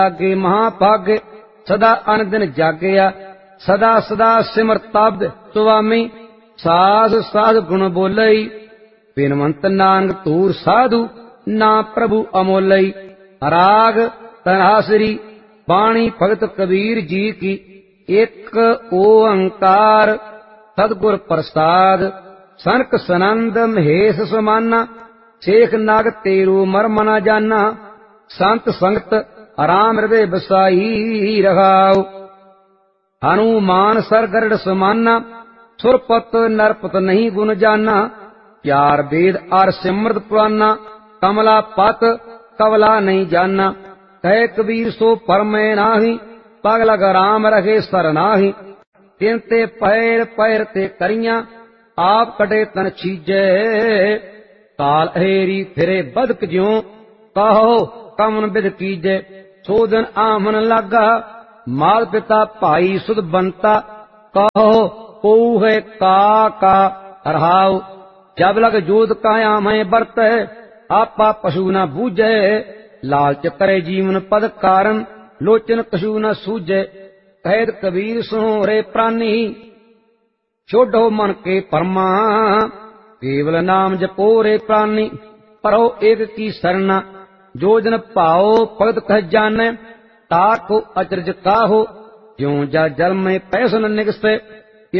लागे महाभागे सदा अनदिन जागया सदा सदा सिमरताब्द सुवामी साध साध गुण बोलई बिनवंत नानक तूर साधु ना प्रभु अमोलई राग तनासरी बाणी भगत कबीर जी की एक ओंकार सतगुर प्रसाद सनक सनंद महेश समाना शेख नाग तेरू मर्म न जाना संत संगत राम हृदय बसाई रहाओ हनुमान सर गरुड़ समाना सुरपत नरपत नहीं गुण जाना चार वेद आर सिमरत पुराना कमला पत कवला नहीं जाना कह कबीर सो परमै नाही पग लग राम रखे सर नाही तिन ते पैर पैर ते करियां आप कटे तन छीजे काल हेरी फिरे बदक ज्यों कहो कमन बिद कीजे सोदन आमन लागा माल पिता भाई सुध बनता कहो पऊ है का रहाओ जब लग जोत काया मैं बरत आपा पशु न बूझे लालच करे जीवन पद कारण लोचन कशु न सूझे कहत कबीर सुनो रे प्राणी छोड़ो मन के परमा केवल नाम जपो रे प्राणी परो एक की सरना जो जन पाओ भगत कह जाने ताको अचरज काहो ज्यों जा जल में पैसन निगसे